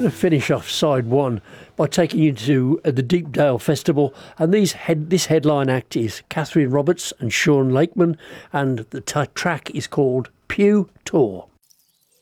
going to finish off side one by taking you to the Deepdale Festival, and this headline act is Catherine Roberts and Sean Lakeman, and the track is called Pew Tour.